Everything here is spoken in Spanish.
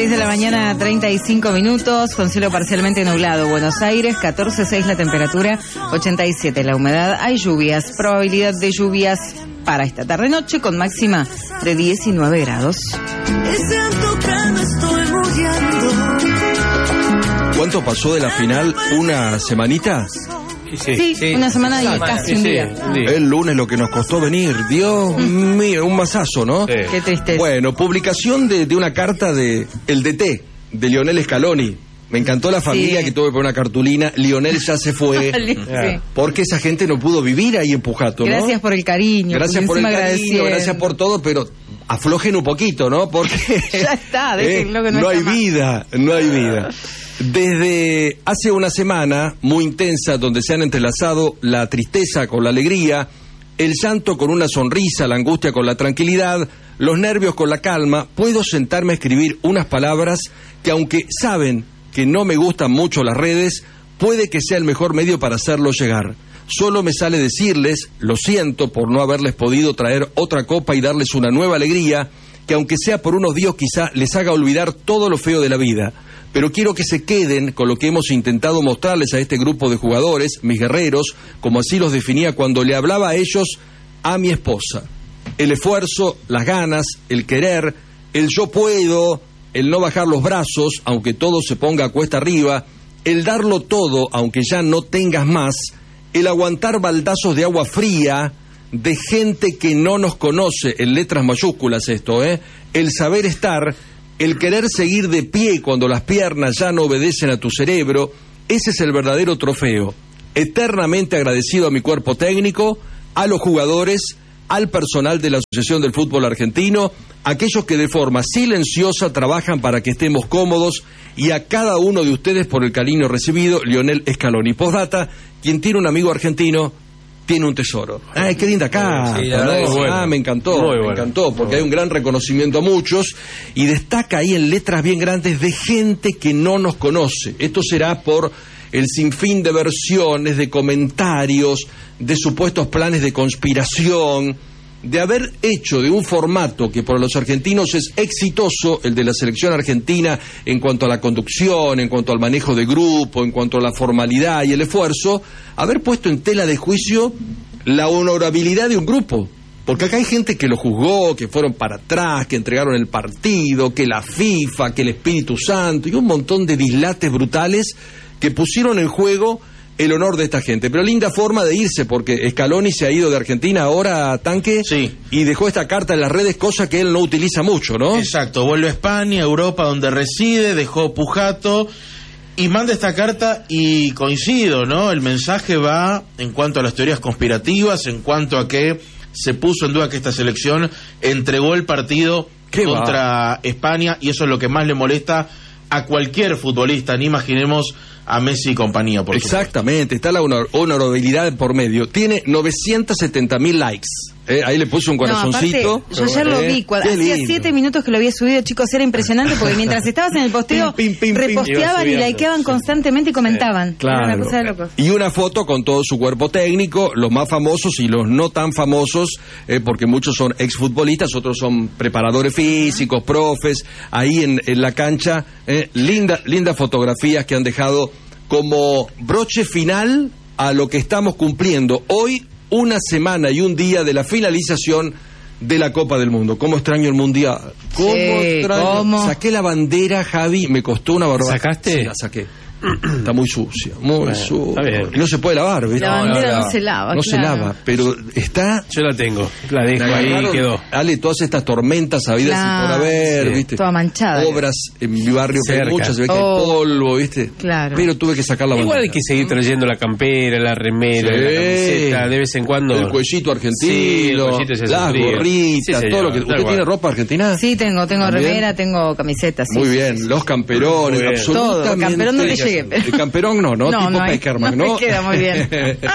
6 de la mañana, 35 minutos, con cielo parcialmente nublado. Buenos Aires, 14,6 la temperatura, 87 la humedad. Hay lluvias, probabilidad de lluvias para esta tarde-noche, con máxima de 19 grados. ¿Cuánto pasó de la final? ¿Una semanita? Sí, una semana y casi un día. El lunes lo que nos costó venir, Dios mío, un masazo, ¿no? Sí. Qué tristeza. Bueno, publicación de una carta de el DT, de Lionel Scaloni. Me encantó la familia que tuve por una cartulina. Lionel ya se fue. Porque esa gente no pudo vivir ahí en Pujato, ¿no? Gracias por el cariño. Gracias por el cariño, gracias por todo, pero aflojen un poquito, ¿no? Porque ya está, déjenlo que no hay vida, no hay vida. Desde hace una semana muy intensa, donde se han entrelazado la tristeza con la alegría, el llanto con una sonrisa, la angustia con la tranquilidad, los nervios con la calma, puedo sentarme a escribir unas palabras que, aunque saben que no me gustan mucho las redes, puede que sea el mejor medio para hacerlo llegar. Solo me sale decirles, lo siento por no haberles podido traer otra copa y darles una nueva alegría, que aunque sea por unos días quizá les haga olvidar todo lo feo de la vida. Pero quiero que se queden con lo que hemos intentado mostrarles a este grupo de jugadores, mis guerreros, como así los definía cuando le hablaba a ellos, a mi esposa. El esfuerzo, las ganas, el querer, el yo puedo, el no bajar los brazos, aunque todo se ponga a cuesta arriba, el darlo todo, aunque ya no tengas más, el aguantar baldazos de agua fría, de gente que no nos conoce, en letras mayúsculas esto, el saber estar, el querer seguir de pie cuando las piernas ya no obedecen a tu cerebro, ese es el verdadero trofeo. Eternamente agradecido a mi cuerpo técnico, a los jugadores, al personal de la Asociación del Fútbol Argentino, aquellos que de forma silenciosa trabajan para que estemos cómodos, y a cada uno de ustedes por el cariño recibido. Lionel Scaloni. Postdata, quien tiene un amigo argentino tiene un tesoro. ¡Ay, qué linda carta! Sí, ¿no? Me encantó, porque hay un gran reconocimiento a muchos, y destaca ahí en letras bien grandes de gente que no nos conoce. Esto será por el sinfín de versiones, de comentarios, de supuestos planes de conspiración, de haber hecho de un formato que para los argentinos es exitoso, el de la selección argentina, en cuanto a la conducción, en cuanto al manejo de grupo, en cuanto a la formalidad y el esfuerzo, haber puesto en tela de juicio la honorabilidad de un grupo. Porque acá hay gente que lo juzgó, que fueron para atrás, que entregaron el partido, que la FIFA, que el Espíritu Santo, y un montón de dislates brutales que pusieron en juego el honor de esta gente. Pero linda forma de irse, porque Scaloni se ha ido de Argentina ahora a Tanque, y dejó esta carta en las redes, cosa que él no utiliza mucho, ¿no? Exacto, vuelve a España, Europa, donde reside, dejó Pujato y manda esta carta, y coincido, ¿no? El mensaje va en cuanto a las teorías conspirativas, en cuanto a que se puso en duda que esta selección entregó el partido contra España, y eso es lo que más le molesta a cualquier futbolista, ni imaginemos a Messi y compañía. Exactamente, está la honorabilidad por medio. Tiene 970.000 likes. Ahí le puse un corazoncito. Aparte, yo ayer lo vi, hacía 7 minutos que lo había subido, chicos, era impresionante, porque mientras estabas en el posteo, reposteaban y likeaban constantemente y comentaban. Claro. Era una cosa de locos. Y una foto con todo su cuerpo técnico, los más famosos y los no tan famosos, porque muchos son exfutbolistas, otros son preparadores físicos, profes, ahí en la cancha. Lindas fotografías que han dejado como broche final a lo que estamos cumpliendo hoy, una semana y un día de la finalización de la Copa del Mundo. ¿Cómo extraño el Mundial? ¿Cómo extraño? ¿Cómo? Saqué la bandera, Javi, me costó una barbaridad. ¿Sacaste? Sí, la saqué. Está muy sucia, sucia. Y no se puede lavar, ¿viste? La bandera no se lava. No se lava, pero está... Yo la tengo, la dejo ahí y quedó. Dale, todas estas tormentas habidas y por haber, ¿viste? Toda manchada. Obras en mi barrio que hay muchas, se ve que hay polvo, ¿viste? Claro. Pero tuve que sacar la bandera. Igual hay que seguir trayendo la campera, la remera, la camiseta, de vez en cuando. El cuellito argentino, las gorritas, todo lo que... ¿Usted tiene ropa argentina? Sí, tengo remera, tengo camisetas. Muy bien, los camperones, absolutamente. Todo, camperón no le llegué. El camperón no, tipo Peckerman, ¿no? Me queda muy bien.